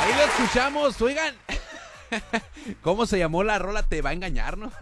Ahí lo escuchamos, oigan. ¿Cómo se llamó la rola? Te va a engañar, ¿no?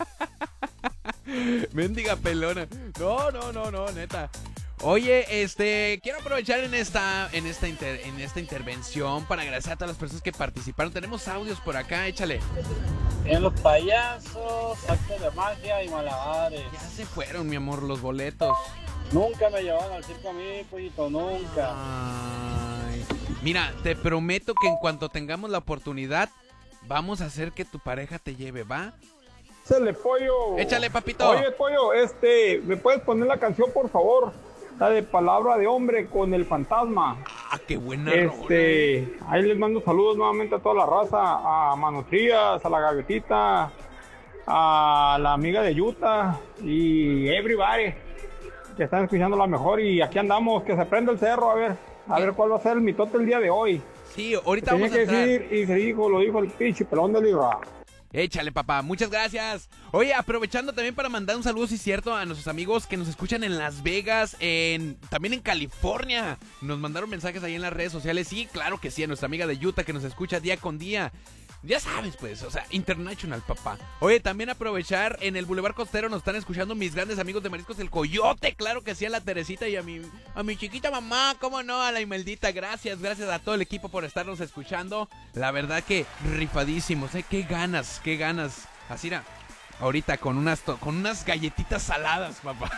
Mendiga pelona. No, neta. Oye, quiero aprovechar en esta intervención para agradecer a todas las personas que participaron. Tenemos audios por acá, échale. En los payasos, actos de magia y malabares. Ya se fueron, mi amor, los boletos. Nunca me llevaron al circo a mí, pollito, nunca. Ay. Mira, te prometo que en cuanto tengamos la oportunidad, vamos a hacer que tu pareja te lleve, ¿va? Échale, pollo. Échale, papito. Oye, pollo, ¿me puedes poner la canción, por favor? La de Palabra de Hombre con el Fantasma. Ah, qué buena rola. Ahí les mando saludos nuevamente a toda la raza, a Manotrías, a la Gaviotita, a la amiga de Utah y everybody que están escuchando la mejor. Y aquí andamos, que se prenda el cerro, a ver cuál va a ser el mitote el día de hoy. Sí, ahorita vamos a entrar. Y se dijo, lo dijo el pinche pelón de Libra. Échale, papá, muchas gracias. Oye, aprovechando también para mandar un saludo, si es cierto, a nuestros amigos que nos escuchan en Las Vegas, también en California. Nos mandaron mensajes ahí en las redes sociales. Sí, claro que sí, a nuestra amiga de Utah que nos escucha día con día. Ya sabes, pues, o sea, international, papá. Oye, también aprovechar, en el Boulevard Costero nos están escuchando mis grandes amigos de Mariscos El Coyote. Claro que sí, a la Teresita y a mi chiquita mamá, cómo no, a la Imeldita. Gracias a todo el equipo por estarnos escuchando. La verdad que rifadísimos, qué ganas. Así era, ahorita con unas galletitas saladas, papá.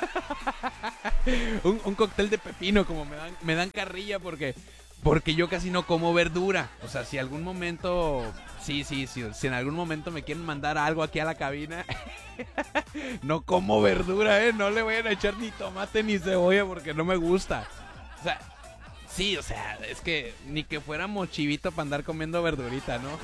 un cóctel de pepino, como me dan carrilla porque yo casi no como verdura. O sea, si algún momento... Sí, si en algún momento me quieren mandar algo aquí a la cabina, no como verdura, no le voy a echar ni tomate ni cebolla porque no me gusta. O sea, sí, o sea, es que ni que fuéramos chivito para andar comiendo verdurita, ¿no?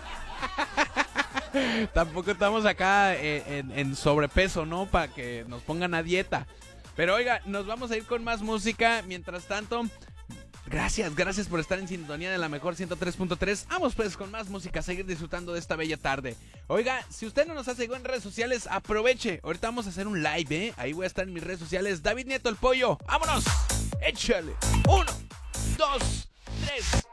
Tampoco estamos acá en sobrepeso, ¿no? Para que nos pongan a dieta. Pero oiga, nos vamos a ir con más música. Mientras tanto... Gracias por estar en sintonía de la mejor 103.3. Vamos pues con más música, a seguir disfrutando de esta bella tarde. Oiga, si usted no nos ha seguido en redes sociales, aproveche. Ahorita vamos a hacer un live, Ahí voy a estar en mis redes sociales. David Nieto el Pollo, vámonos. Échale. 1, 2, 3.